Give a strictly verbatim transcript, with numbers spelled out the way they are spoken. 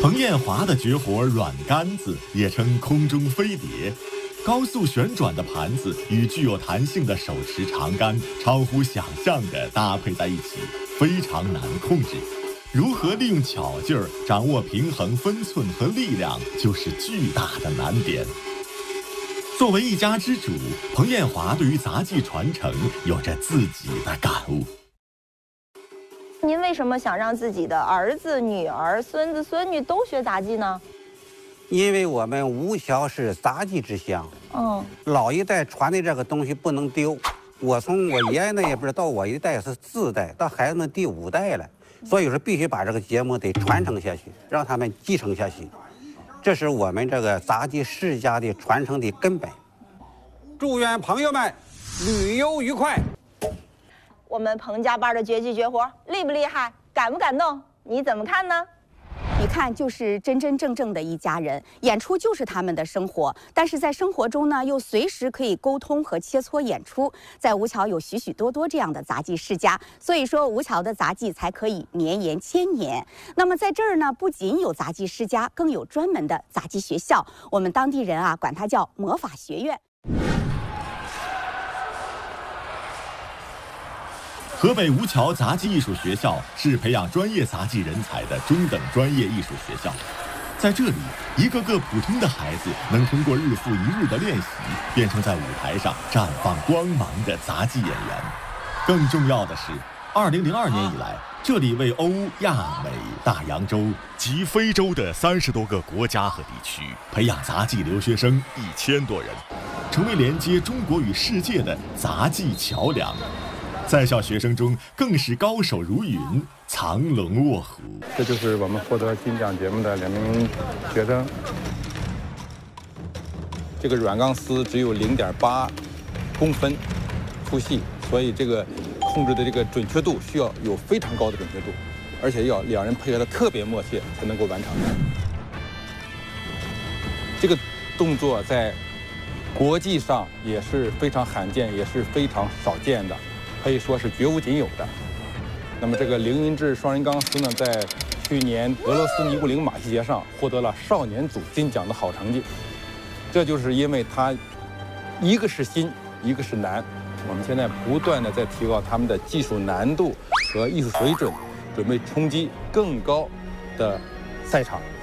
彭艳华的绝活软杆子也称空中飞碟，高速旋转的盘子与具有弹性的手持长杆超乎想象地搭配在一起，非常难控制。如何利用巧劲儿掌握平衡分寸和力量，就是巨大的难点。作为一家之主，彭艳华对于杂技传承有着自己的感悟。 您为什么想让自己的儿子、女儿、孙子、孙女都学杂技呢？ 因为我们吴桥是杂技之乡， 嗯， 老一代传的这个东西不能丢。我从我爷爷那一辈到我一代是四代，到孩子们第五代了，所以说必须把这个节目得传承下去，让他们继承下去，这是我们这个杂技世家的传承的根本。祝愿朋友们旅游愉快。 我们彭家班的绝技绝活厉不厉害？感不感动？你怎么看呢？ 一看就是真真正正的一家人，演出就是他们的生活，但是在生活中呢，又随时可以沟通和切磋演出。在吴桥有许许多多这样的杂技世家，所以说吴桥的杂技才可以绵延千年。那么在这儿呢，不仅有杂技世家，更有专门的杂技学校，我们当地人啊管它叫魔法学院。 河北吴桥杂技艺术学校是培养专业杂技人才的中等专业艺术学校，在这里，一个个普通的孩子能通过日复一日的练习，变成在舞台上绽放光芒的杂技演员。更重要的是，二零零二年以来，这里为欧亚美大洋洲及非洲的三十多个国家和地区培养杂技留学生一千多人，成为连接中国与世界的杂技桥梁。在校学生中更是高手如云，藏龙卧虎。 这就是我们获得金奖节目的两名学生。这个软钢丝只有零点八公分粗细，所以这个控制的这个准确度需要有非常高的准确度，而且要两人配合的特别默契才能够完成。这个动作在国际上也是非常罕见，也是非常少见的。可以说是绝无仅有的。那么这个凌云志双人钢丝呢，在去年俄罗斯尼古林马戏节上获得了少年组金奖的好成绩。这就是因为它一个是新，一个是难。我们现在不断的在提高他们的技术难度和艺术水准，准备冲击更高的赛场。